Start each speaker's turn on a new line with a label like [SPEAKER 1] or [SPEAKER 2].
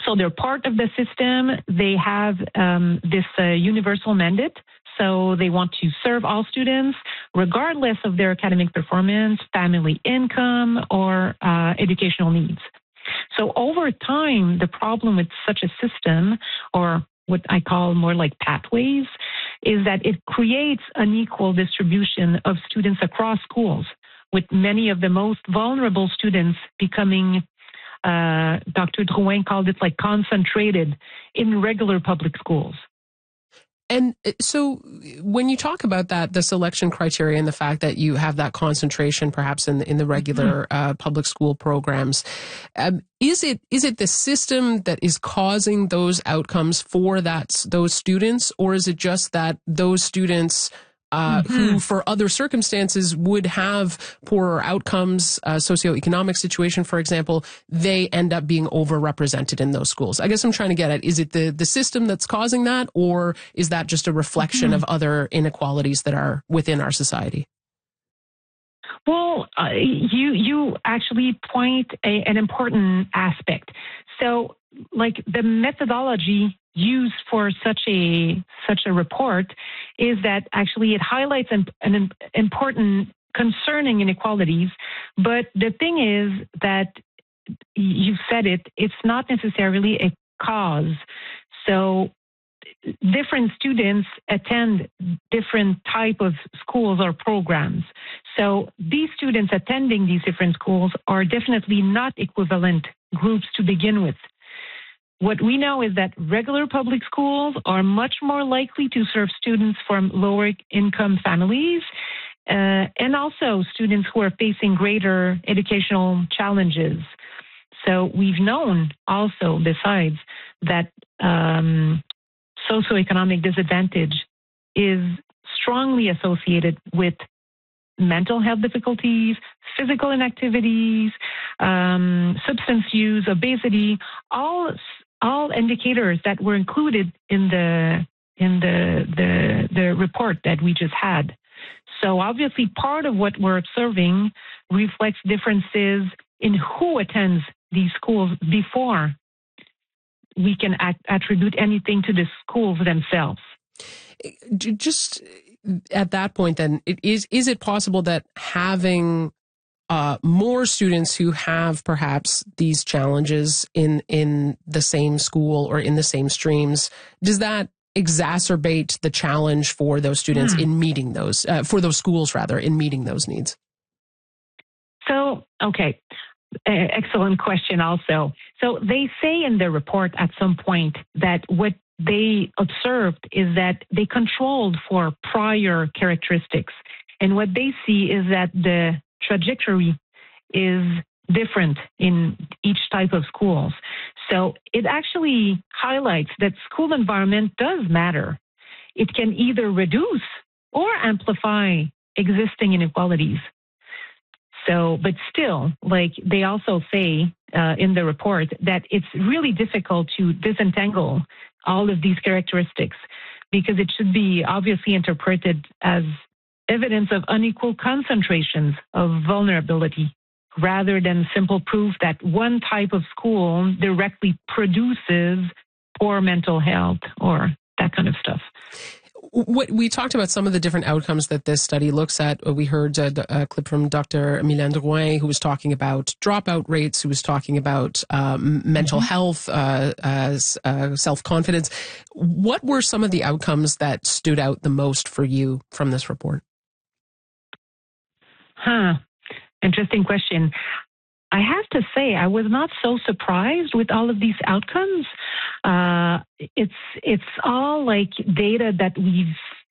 [SPEAKER 1] So they're part of the system. They have this universal mandate. So they want to serve all students, regardless of their academic performance, family income, or educational needs. So over time, the problem with such a system, or what I call more like pathways, is that it creates unequal distribution of students across schools, with many of the most vulnerable students becoming, Dr. Drouin called it like concentrated in regular public schools.
[SPEAKER 2] And so when you talk about that, the selection criteria and the fact that you have that concentration perhaps in the regular public school programs, is it the system that is causing those outcomes for those students, or is it just that those students who for other circumstances would have poorer outcomes, socioeconomic situation, for example, they end up being overrepresented in those schools? I guess I'm trying to get at, is it the system that's causing that, or is that just a reflection of other inequalities that are within our society?
[SPEAKER 1] Well, you actually point an important aspect. So, like the methodology used for such a report is that actually it highlights an important concerning inequalities. But the thing is that you said it's not necessarily a cause. So different students attend different type of schools or programs. So these students attending these different schools are definitely not equivalent groups to begin with. What we know is that regular public schools are much more likely to serve students from lower income families and also students who are facing greater educational challenges. So we've known also, besides, that socioeconomic disadvantage is strongly associated with mental health difficulties, physical inactivities, substance use, obesity, all indicators that were included in the report that we just had. So obviously part of what we're observing reflects differences in who attends these schools before we can attribute anything to the schools themselves.
[SPEAKER 2] Just at that point then, is it possible that having more students who have perhaps these challenges in the same school or in the same streams, does that exacerbate the challenge for those students in meeting those, for those schools rather, in meeting those needs?
[SPEAKER 1] So, okay. Excellent question also. So they say in the report at some point that what they observed is that they controlled for prior characteristics. And what they see is that the trajectory is different in each type of schools. So it actually highlights that school environment does matter. It can either reduce or amplify existing inequalities. So, but still, like they also say in the report that it's really difficult to disentangle all of these characteristics because it should be obviously interpreted as evidence of unequal concentrations of vulnerability rather than simple proof that one type of school directly produces poor mental health or that kind of stuff.
[SPEAKER 2] What we talked about some of the different outcomes that this study looks at. We heard a clip from Dr. Mylène Drouin, who was talking about dropout rates, who was talking about mental health, self-confidence. What were some of the outcomes that stood out the most for you from this report?
[SPEAKER 1] Interesting question. I have to say, I was not so surprised with all of these outcomes. It's all like data that we've